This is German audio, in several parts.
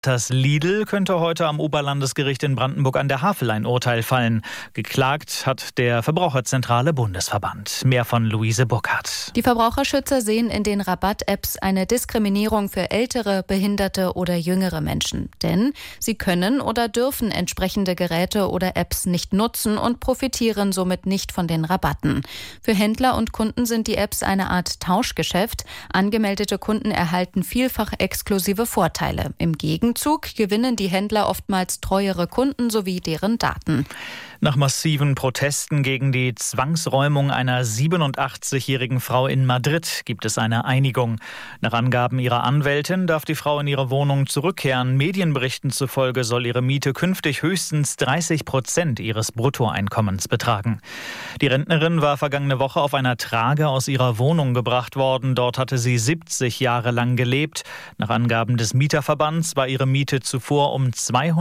Das Lidl könnte heute am Oberlandesgericht in Brandenburg an der Havel ein Urteil fallen. Geklagt hat der Verbraucherzentrale Bundesverband. Mehr von Luise Burkhardt. Die Verbraucherschützer sehen in den Rabatt-Apps eine Diskriminierung für ältere, behinderte oder jüngere Menschen. Denn sie können oder dürfen entsprechende Geräte oder Apps nicht nutzen und profitieren somit nicht von den Rabatten. Für Händler und Kunden sind die Apps eine Art Tauschgeschäft. Angemeldete Kunden erhalten vielfach exklusive Vorteile. Im Gegenzug gewinnen die Händler oftmals treuere Kunden sowie deren Daten. Nach massiven Protesten gegen die Zwangsräumung einer 87-jährigen Frau in Madrid gibt es eine Einigung. Nach Angaben ihrer Anwältin darf die Frau in ihre Wohnung zurückkehren. Medienberichten zufolge soll ihre Miete künftig höchstens 30% ihres Bruttoeinkommens betragen. Die Rentnerin war vergangene Woche auf einer Trage aus ihrer Wohnung gebracht worden. Dort hatte sie 70 Jahre lang gelebt. Nach Angaben des Mieterverbands war ihre Miete zuvor um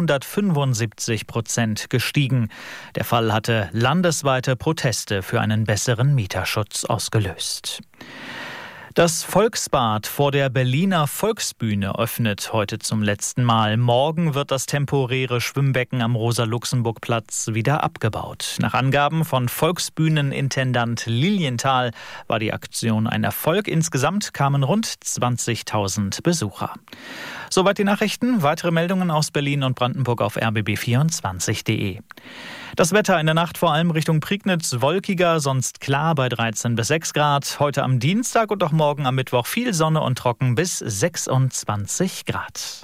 275% gestiegen. Der Fall hatte landesweite Proteste für einen besseren Mieterschutz ausgelöst. Das Volksbad vor der Berliner Volksbühne öffnet heute zum letzten Mal. Morgen wird das temporäre Schwimmbecken am Rosa-Luxemburg-Platz wieder abgebaut. Nach Angaben von Volksbühnenintendant Lilienthal war die Aktion ein Erfolg. Insgesamt kamen rund 20.000 Besucher. Soweit die Nachrichten. Weitere Meldungen aus Berlin und Brandenburg auf rbb24.de. Das Wetter in der Nacht vor allem Richtung Prignitz wolkiger, sonst klar bei 13 bis 6 Grad. Heute am Dienstag und auch morgen am Mittwoch viel Sonne und trocken bis 26 Grad.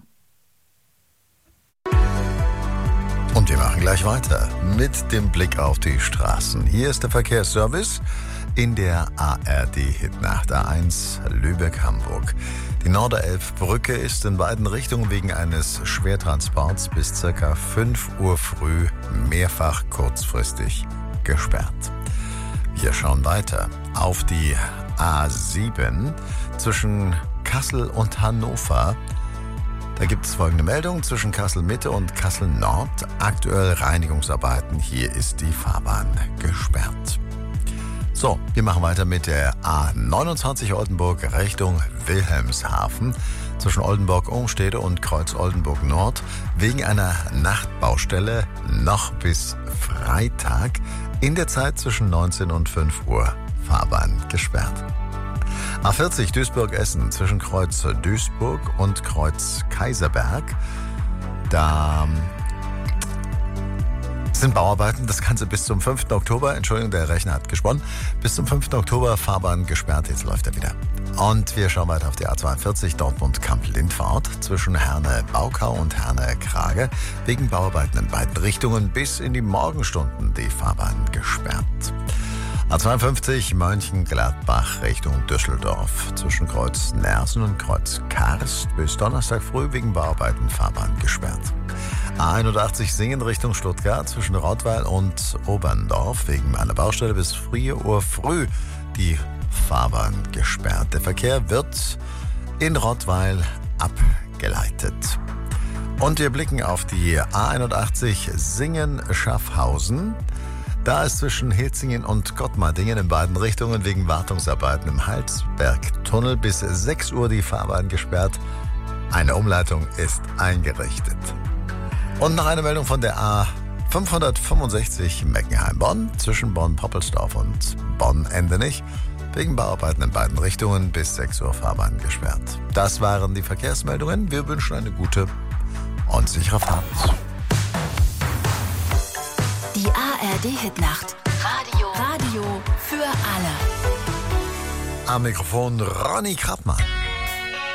Und wir machen gleich weiter mit dem Blick auf die Straßen. Hier ist der Verkehrsservice in der ARD-Hitnacht A1 Lübeck-Hamburg. Die Norderelbbrücke ist in beiden Richtungen wegen eines Schwertransports bis ca. 5 Uhr früh mehrfach kurzfristig gesperrt. Wir schauen weiter auf die A7 zwischen Kassel und Hannover. Da gibt es folgende Meldung: zwischen Kassel-Mitte und Kassel-Nord aktuell Reinigungsarbeiten. Hier ist die Fahrbahn gesperrt. So, wir machen weiter mit der A29 Oldenburg Richtung Wilhelmshaven. Zwischen Oldenburg-Umstede und Kreuz Oldenburg Nord wegen einer Nachtbaustelle noch bis Freitag in der Zeit zwischen 19 und 5 Uhr Fahrbahn gesperrt. A40 Duisburg-Essen zwischen Kreuz Duisburg und Kreuz Kaiserberg. Da sind Bauarbeiten, das Ganze bis zum 5. Oktober, Entschuldigung, der Rechner hat gesponnen, bis zum 5. Oktober Fahrbahn gesperrt, jetzt läuft er wieder. Und wir schauen weiter auf die A42 Dortmund-Kamp-Lindfort zwischen Herne-Baukau und Herne-Krage wegen Bauarbeiten in beiden Richtungen bis in die Morgenstunden die Fahrbahn gesperrt. A52 Mönchengladbach Richtung Düsseldorf zwischen Kreuz Nersen und Kreuz Karst bis Donnerstag früh wegen Bauarbeiten Fahrbahn gesperrt. A81 Singen Richtung Stuttgart zwischen Rottweil und Oberndorf wegen einer Baustelle bis 4 Uhr früh die Fahrbahn gesperrt. Der Verkehr wird in Rottweil abgeleitet. Und wir blicken auf die A81 Singen-Schaffhausen. Da ist zwischen Hilzingen und Gottmardingen in beiden Richtungen wegen Wartungsarbeiten im Halsbergtunnel bis 6 Uhr die Fahrbahn gesperrt. Eine Umleitung ist eingerichtet. Und noch eine Meldung von der A565 Meckenheim-Bonn zwischen Bonn-Poppelsdorf und Bonn-Endenich wegen Bauarbeiten in beiden Richtungen bis 6 Uhr Fahrbahn gesperrt. Das waren die Verkehrsmeldungen. Wir wünschen eine gute und sichere Fahrt. Die ARD-Hitnacht. Radio für alle. Am Mikrofon Ronny Krappmann.